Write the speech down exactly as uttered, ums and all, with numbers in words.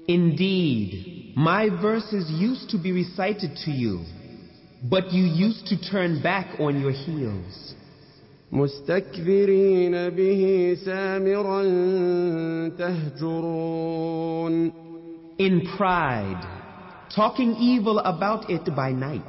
Indeed, my verses used to be recited to you, but you used to turn back on your heels. مستكبرين به سامرا تهجرون. In pride, talking evil about it by night.